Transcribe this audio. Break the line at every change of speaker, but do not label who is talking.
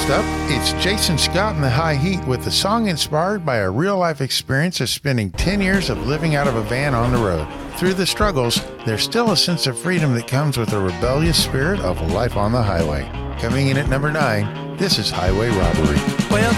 Next up, it's Jason Scott and the High Heat with a song inspired by a real-life experience of spending 10 years of living out of a van on the road. Through the struggles, there's still a sense of freedom that comes with a rebellious spirit of life on the highway. Coming in at number 9, this is Highway Robbery.
Well,